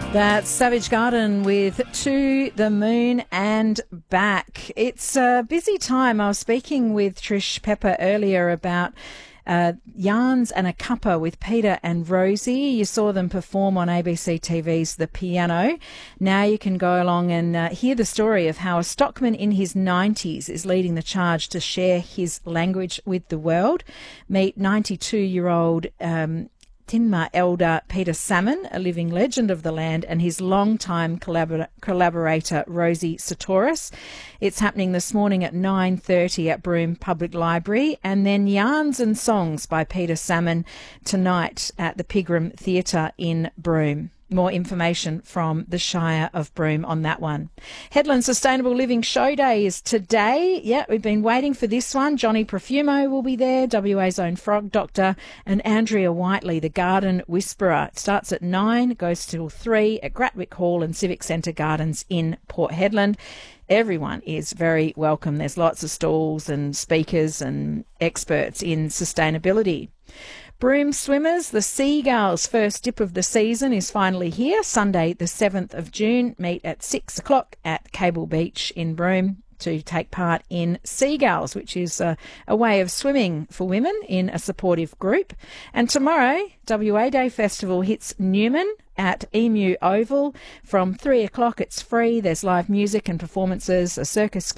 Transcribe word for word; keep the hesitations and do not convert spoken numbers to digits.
That's Savage Garden with To the Moon and Back. It's a busy time. I was speaking with Trish Pepper earlier about uh, Yarns and a Cuppa with Peter and Rosie. You saw them perform on A B C T V's The Piano. Now you can go along and uh, hear the story of how a stockman in his nineties is leading the charge to share his language with the world. Meet ninety-two-year-old um Tinma elder Peter Salmon, a living legend of the land, and his longtime collabor- collaborator Rosie Sartoris. It's happening this morning at nine thirty at Broome Public Library, and then Yarns and Songs by Peter Salmon tonight at the Pigram Theatre in Broome. More information from the Shire of Broome on that one. Headland Sustainable Living Show Day is today. Yeah, we've been waiting for this one. Johnny Profumo will be there, W A's own frog doctor, and Andrea Whiteley, the garden whisperer. It starts at nine, goes till three at Gratwick Hall and Civic Centre Gardens in Port Hedland. Everyone is very welcome. There's lots of stalls and speakers and experts in sustainability. Broome swimmers, the Seagulls' first dip of the season is finally here. Sunday the seventh of June, meet at six o'clock at Cable Beach in Broome to take part in Seagulls, which is a, a way of swimming for women in a supportive group. And tomorrow, W A Day Festival hits Newman at Emu Oval from three o'clock. It's free. There's live music and performances, a circus